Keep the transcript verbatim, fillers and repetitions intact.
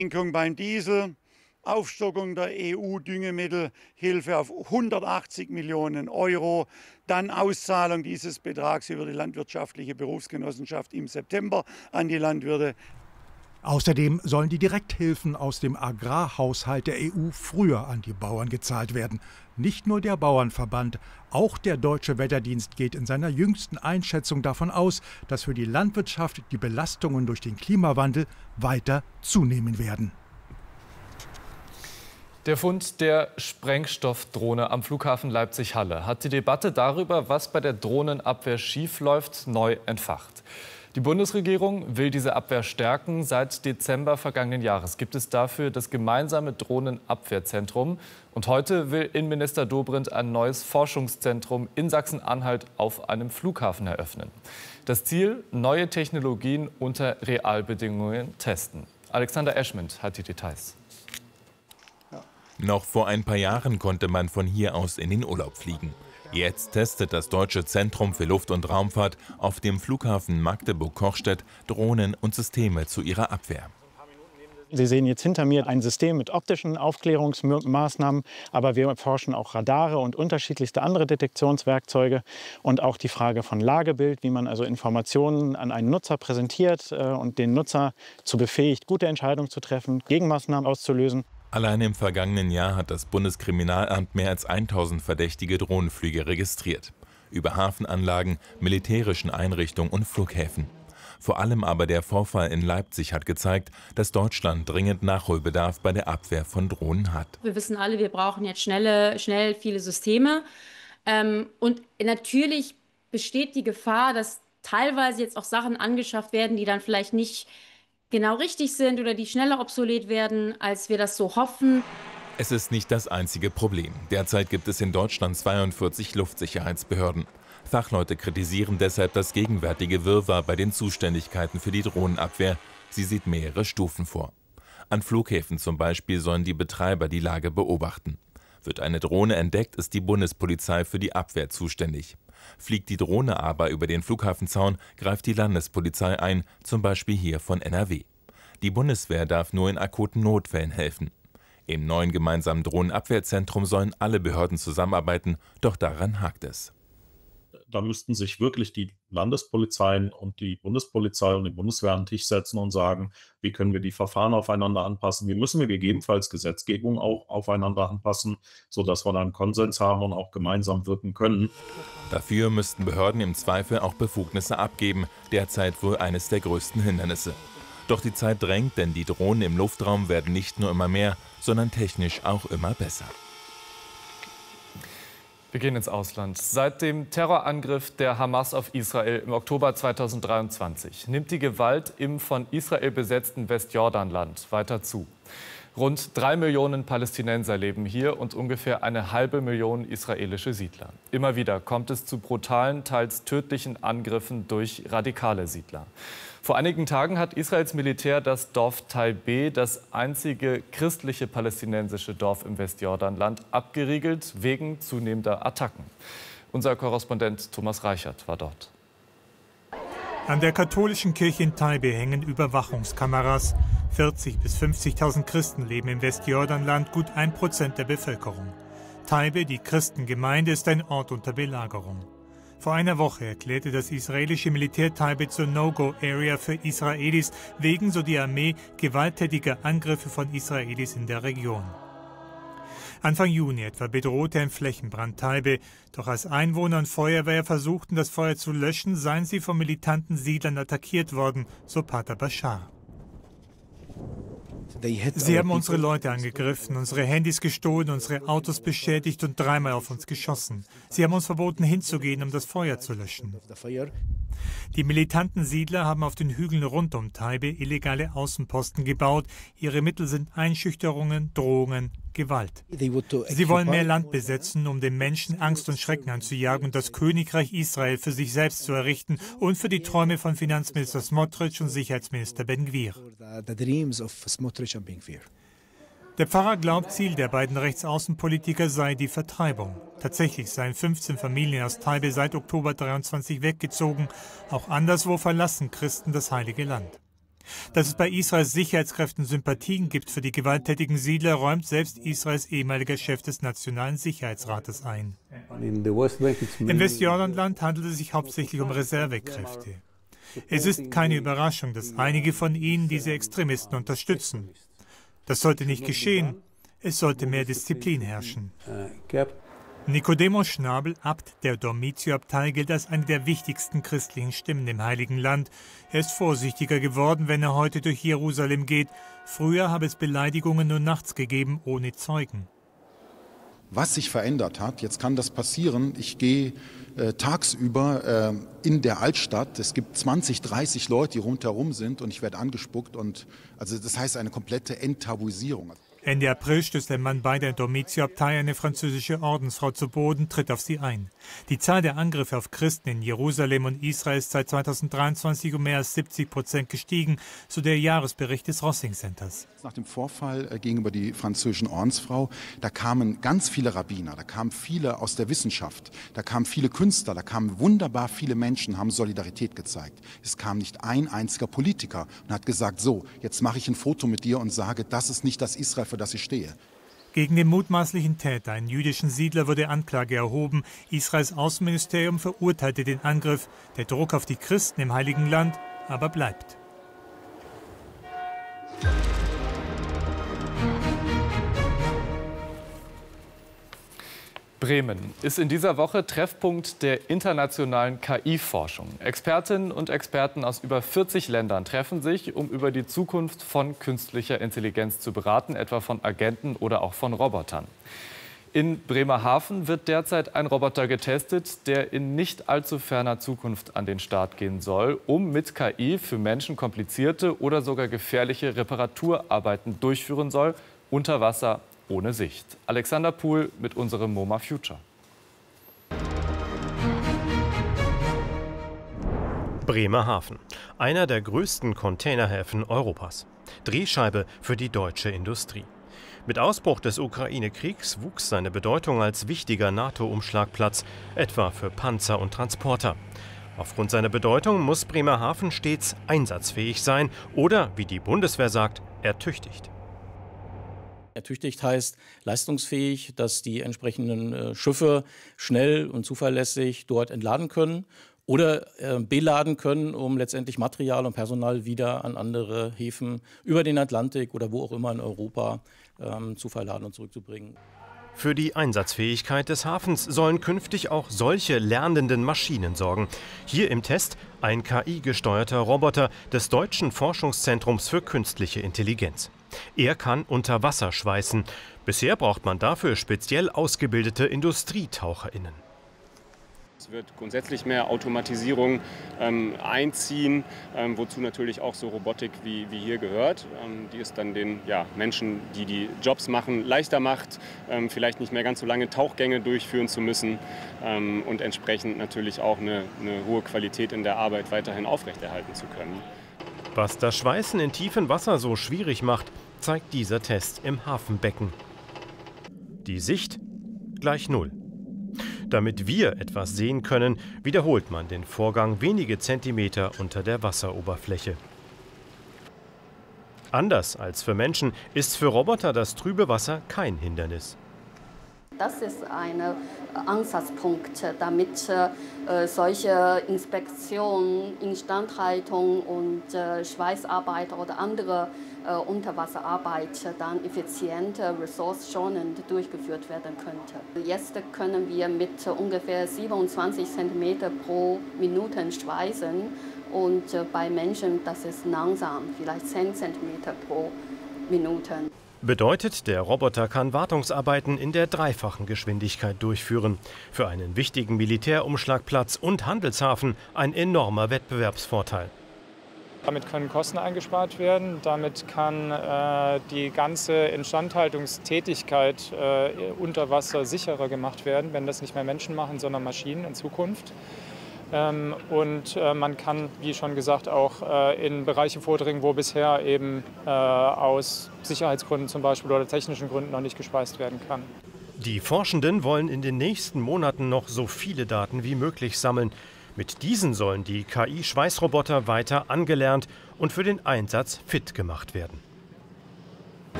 Beim Diesel, Aufstockung der E U-Düngemittelhilfe auf hundertachtzig Millionen Euro, dann Auszahlung dieses Betrags über die landwirtschaftliche Berufsgenossenschaft im September an die Landwirte. Außerdem sollen die Direkthilfen aus dem Agrarhaushalt der E U früher an die Bauern gezahlt werden. Nicht nur der Bauernverband, auch der Deutsche Wetterdienst geht in seiner jüngsten Einschätzung davon aus, dass für die Landwirtschaft die Belastungen durch den Klimawandel weiter zunehmen werden. Der Fund der Sprengstoffdrohne am Flughafen Leipzig-Halle hat die Debatte darüber, was bei der Drohnenabwehr schiefläuft, neu entfacht. Die Bundesregierung will diese Abwehr stärken. Seit Dezember vergangenen Jahres gibt es dafür das gemeinsame Drohnenabwehrzentrum. Und heute will Innenminister Dobrindt ein neues Forschungszentrum in Sachsen-Anhalt auf einem Flughafen eröffnen. Das Ziel: neue Technologien unter Realbedingungen testen. Alexander Eschment hat die Details. Noch vor ein paar Jahren konnte man von hier aus in den Urlaub fliegen. Jetzt testet das Deutsche Zentrum für Luft- und Raumfahrt auf dem Flughafen Magdeburg-Kochstedt Drohnen und Systeme zu ihrer Abwehr. Sie sehen jetzt hinter mir ein System mit optischen Aufklärungsmaßnahmen, aber wir erforschen auch Radare und unterschiedlichste andere Detektionswerkzeuge und auch die Frage von Lagebild, wie man also Informationen an einen Nutzer präsentiert und den Nutzer zu befähigt, gute Entscheidungen zu treffen, Gegenmaßnahmen auszulösen. Allein im vergangenen Jahr hat das Bundeskriminalamt mehr als tausend verdächtige Drohnenflüge registriert. Über Hafenanlagen, militärischen Einrichtungen und Flughäfen. Vor allem aber der Vorfall in Leipzig hat gezeigt, dass Deutschland dringend Nachholbedarf bei der Abwehr von Drohnen hat. Wir wissen alle, wir brauchen jetzt schnelle, schnell viele Systeme. Ähm, und natürlich besteht die Gefahr, dass teilweise jetzt auch Sachen angeschafft werden, die dann vielleicht nicht genau richtig sind oder die schneller obsolet werden, als wir das so hoffen. Es ist nicht das einzige Problem. Derzeit gibt es in Deutschland zweiundvierzig Luftsicherheitsbehörden. Fachleute kritisieren deshalb das gegenwärtige Wirrwarr bei den Zuständigkeiten für die Drohnenabwehr. Sie sieht mehrere Stufen vor. An Flughäfen zum Beispiel sollen die Betreiber die Lage beobachten. Wird eine Drohne entdeckt, ist die Bundespolizei für die Abwehr zuständig. Fliegt die Drohne aber über den Flughafenzaun, greift die Landespolizei ein, zum Beispiel hier von N R W. Die Bundeswehr darf nur in akuten Notfällen helfen. Im neuen gemeinsamen Drohnenabwehrzentrum sollen alle Behörden zusammenarbeiten, doch daran hakt es. Da müssten sich wirklich die Landespolizeien und die Bundespolizei und die Bundeswehr an den Tisch setzen und sagen, wie können wir die Verfahren aufeinander anpassen, wie müssen wir gegebenenfalls Gesetzgebung auch aufeinander anpassen, sodass wir dann Konsens haben und auch gemeinsam wirken können. Dafür müssten Behörden im Zweifel auch Befugnisse abgeben, derzeit wohl eines der größten Hindernisse. Doch die Zeit drängt, denn die Drohnen im Luftraum werden nicht nur immer mehr, sondern technisch auch immer besser. Wir gehen ins Ausland. Seit dem Terrorangriff der Hamas auf Israel im Oktober zweitausenddreiundzwanzig nimmt die Gewalt im von Israel besetzten Westjordanland weiter zu. Rund drei Millionen Palästinenser leben hier und ungefähr eine halbe Million israelische Siedler. Immer wieder kommt es zu brutalen, teils tödlichen Angriffen durch radikale Siedler. Vor einigen Tagen hat Israels Militär das Dorf Taibeh, das einzige christliche palästinensische Dorf im Westjordanland, abgeriegelt wegen zunehmender Attacken. Unser Korrespondent Thomas Reichert war dort. An der katholischen Kirche in Taibeh hängen Überwachungskameras. vierzigtausend bis fünfzigtausend Christen leben im Westjordanland, gut ein Prozent der Bevölkerung. Taibeh, die Christengemeinde, ist ein Ort unter Belagerung. Vor einer Woche erklärte das israelische Militär Taibeh zur No-Go-Area für Israelis wegen, so die Armee, gewalttätiger Angriffe von Israelis in der Region. Anfang Juni etwa bedrohte ein Flächenbrand Taibeh. Doch als Einwohner und Feuerwehr versuchten, das Feuer zu löschen, seien sie von militanten Siedlern attackiert worden, so Pater Bashar. Sie haben unsere Leute angegriffen, unsere Handys gestohlen, unsere Autos beschädigt und dreimal auf uns geschossen. Sie haben uns verboten, hinzugehen, um das Feuer zu löschen. Die militanten Siedler haben auf den Hügeln rund um Taibeh illegale Außenposten gebaut. Ihre Mittel sind Einschüchterungen, Drohungen, Gewalt. Sie wollen mehr Land besetzen, um den Menschen Angst und Schrecken anzujagen und das Königreich Israel für sich selbst zu errichten und für die Träume von Finanzminister Smotrich und Sicherheitsminister Ben-Gvir. Der Pfarrer glaubt, Ziel der beiden Rechtsaußenpolitiker sei die Vertreibung. Tatsächlich seien fünfzehn Familien aus Taibeh seit Oktober dreiundzwanzig weggezogen. Auch anderswo verlassen Christen das Heilige Land. Dass es bei Israels Sicherheitskräften Sympathien gibt für die gewalttätigen Siedler, räumt selbst Israels ehemaliger Chef des Nationalen Sicherheitsrates ein. Im Westjordanland handelt es sich hauptsächlich um Reservekräfte. Es ist keine Überraschung, dass einige von ihnen diese Extremisten unterstützen. Das sollte nicht geschehen. Es sollte mehr Disziplin herrschen. Nicodemos Schnabel, Abt der Dormitio-Abtei, gilt als eine der wichtigsten christlichen Stimmen im Heiligen Land. Er ist vorsichtiger geworden, wenn er heute durch Jerusalem geht. Früher habe es Beleidigungen nur nachts gegeben, ohne Zeugen. Was sich verändert hat, jetzt kann das passieren, ich gehe äh, tagsüber äh, in der Altstadt, es gibt zwanzig, dreißig Leute, die rundherum sind und ich werde angespuckt. Und, also das heißt eine komplette Enttabuisierung. Ende April stößt ein Mann bei der Dormitio-Abtei eine französische Ordensfrau zu Boden, tritt auf sie ein. Die Zahl der Angriffe auf Christen in Jerusalem und Israel ist seit zweitausenddreiundzwanzig um mehr als siebzig Prozent gestiegen, so der Jahresbericht des Rossing Centers. Nach dem Vorfall gegenüber die französischen Ordensfrau, da kamen ganz viele Rabbiner, da kamen viele aus der Wissenschaft, da kamen viele Künstler, da kamen wunderbar viele Menschen, haben Solidarität gezeigt. Es kam nicht ein einziger Politiker und hat gesagt, so, jetzt mache ich ein Foto mit dir und sage, das ist nicht das Israel, für das ich stehe. Gegen den mutmaßlichen Täter, einen jüdischen Siedler, wurde Anklage erhoben. Israels Außenministerium verurteilte den Angriff. Der Druck auf die Christen im Heiligen Land aber bleibt. Bremen ist in dieser Woche Treffpunkt der internationalen K I-Forschung. Expertinnen und Experten aus über vierzig Ländern treffen sich, um über die Zukunft von künstlicher Intelligenz zu beraten, etwa von Agenten oder auch von Robotern. In Bremerhaven wird derzeit ein Roboter getestet, der in nicht allzu ferner Zukunft an den Start gehen soll, um mit K I für Menschen komplizierte oder sogar gefährliche Reparaturarbeiten durchführen soll, unter Wasser ohne Sicht. Alexander Pohl mit unserem MoMA Future. Bremerhaven, einer der größten Containerhäfen Europas. Drehscheibe für die deutsche Industrie. Mit Ausbruch des Ukraine-Kriegs wuchs seine Bedeutung als wichtiger NATO-Umschlagplatz, etwa für Panzer und Transporter. Aufgrund seiner Bedeutung muss Bremerhaven stets einsatzfähig sein oder, wie die Bundeswehr sagt, ertüchtigt. Ertüchtigt heißt leistungsfähig, dass die entsprechenden äh, Schiffe schnell und zuverlässig dort entladen können oder äh, beladen können, um letztendlich Material und Personal wieder an andere Häfen über den Atlantik oder wo auch immer in Europa ähm, zu verladen und zurückzubringen. Für die Einsatzfähigkeit des Hafens sollen künftig auch solche lernenden Maschinen sorgen. Hier im Test ein K I-gesteuerter Roboter des Deutschen Forschungszentrums für künstliche Intelligenz. Er kann unter Wasser schweißen. Bisher braucht man dafür speziell ausgebildete IndustrietaucherInnen. Es wird grundsätzlich mehr Automatisierung ähm, einziehen, ähm, wozu natürlich auch so Robotik wie, wie hier gehört, ähm, die es dann den ja, Menschen, die die Jobs machen, leichter macht, ähm, vielleicht nicht mehr ganz so lange Tauchgänge durchführen zu müssen ähm, und entsprechend natürlich auch eine, eine hohe Qualität in der Arbeit weiterhin aufrechterhalten zu können. Was das Schweißen in tiefem Wasser so schwierig macht, zeigt dieser Test im Hafenbecken. Die Sicht gleich null. Damit wir etwas sehen können, wiederholt man den Vorgang wenige Zentimeter unter der Wasseroberfläche. Anders als für Menschen ist für Roboter das trübe Wasser kein Hindernis. Das ist ein Ansatzpunkt, damit äh, solche Inspektionen, Instandhaltung und äh, Schweißarbeit oder andere äh, Unterwasserarbeit dann effizient, ressourcenschonend durchgeführt werden könnte. Jetzt können wir mit ungefähr siebenundzwanzig Zentimeter pro Minute schweißen und äh, bei Menschen das ist langsam, vielleicht zehn Zentimeter pro Minute. Bedeutet, der Roboter kann Wartungsarbeiten in der dreifachen Geschwindigkeit durchführen. Für einen wichtigen Militärumschlagplatz und Handelshafen ein enormer Wettbewerbsvorteil. Damit können Kosten eingespart werden, damit kann äh, die ganze Instandhaltungstätigkeit äh, unter Wasser sicherer gemacht werden, wenn das nicht mehr Menschen machen, sondern Maschinen in Zukunft. Ähm, und äh, man kann, wie schon gesagt, auch äh, in Bereiche vordringen, wo bisher eben äh, aus Sicherheitsgründen zum Beispiel oder technischen Gründen noch nicht gespeist werden kann. Die Forschenden wollen in den nächsten Monaten noch so viele Daten wie möglich sammeln. Mit diesen sollen die K I-Schweißroboter weiter angelernt und für den Einsatz fit gemacht werden.